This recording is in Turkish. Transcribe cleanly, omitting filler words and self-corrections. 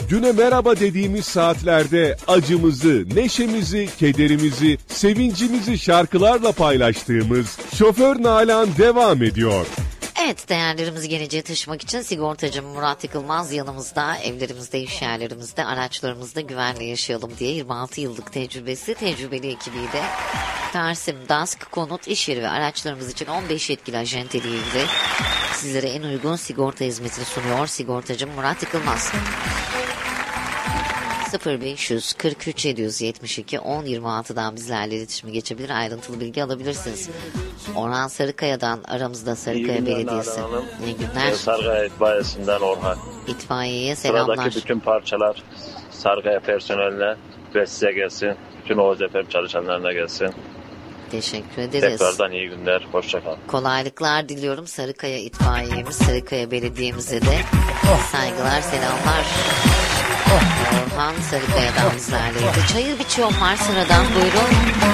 Düne merhaba dediğimiz saatlerde acımızı, neşemizi, kederimizi, sevincimizi şarkılarla paylaştığımız Şoför Nalan devam ediyor. Evet, değerlerimizi geleceğe taşımak için sigortacı Murat Yıkılmaz yanımızda, evlerimizde, iş yerlerimizde, araçlarımızda güvenle yaşayalım diye 26 yıllık tecrübeli ekibiyle Tersim, DASK, konut, iş yeri ve araçlarımız için 15 yetkili ajenteliğiyle sizlere en uygun sigorta hizmetini sunuyor sigortacı Murat Yıkılmaz. 0500 43 772 1026'dan bizlerle iletişime geçebilir, ayrıntılı bilgi alabilirsiniz. Orhan Sarıkaya'dan aramızda, Sarıkaya Belediyesi. İyi günler. Sarıkaya itfaiyesinden Orhan. İtfaiyeye selamlar. Sıradaki bütün parçalar Sarıkaya personeline ve size gelsin. Bütün OZFM çalışanlarına gelsin. Teşekkür ederiz. Tekrardan iyi günler. Hoşçakalın. Kolaylıklar diliyorum Sarıkaya itfaiyemiz, Sarıkaya Belediye'mize de saygılar, selamlar. Orhan Sarıkaya'dan bizlerleydi. Çayır biçiyorum var sıradan, buyurun.